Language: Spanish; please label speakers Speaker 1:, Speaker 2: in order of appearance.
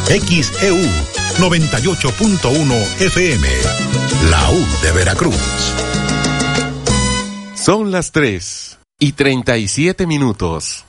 Speaker 1: XEU 98.1 FM, la U de Veracruz.
Speaker 2: Son las 3:37.